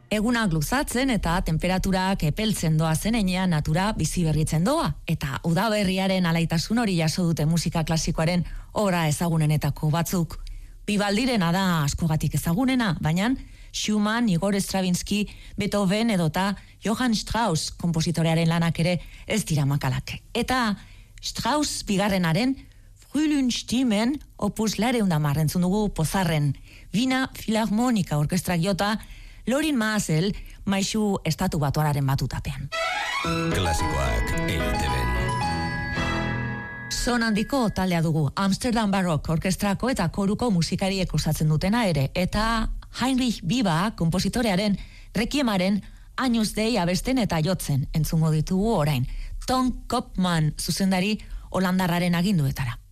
Egunak luzatzen eta temperaturak epeltzen doa zenean natura bizi berritzen doa. Eta udaberriaren alaitasun hori jaso dute musika klasikoaren obra ezagunenetako batzuk. Vivaldirena da askogatik ezagunena, baina Schumann, Igor Stravinsky, Beethoven edota Johann Strauss konpositorearen lanak ere ez dira makalak. Eta Strauss bigarrenaren Frühlingsstimmen opus 210 entzun dugu pozarren. Wiener Philharmonika orkestrak jota Lorin Maazel, maisu estatu batuararen batutapean. Klasikoak EITB-n. Son handiko taldea dugu, Amsterdam Baroque orkestrako eta koruko musikariek osatzen dutena ere, eta Heinrich Biba kompositorearen Requiemaren Agnus Dei abesten eta jotzen entzungo ditugu orain. Tom Kopman zuzendari holandarraren aginduetara.